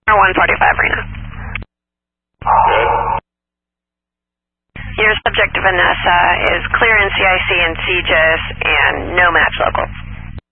145 Reno. Your subject, Vanessa, is clear in CIC and CGIS and no match locals.